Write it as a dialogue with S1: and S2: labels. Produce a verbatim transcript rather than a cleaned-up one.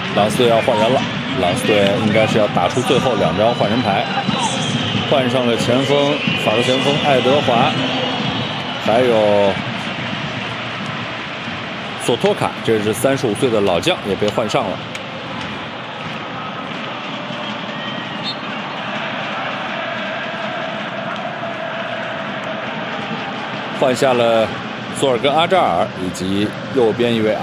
S1: 朗斯队要换人了，朗斯队应该是要打出最后两张换人牌，换上了前锋法国前锋爱德华，还有索托卡，这是三十五岁的老将也被换上了。换下了索尔根阿扎尔以及右边一位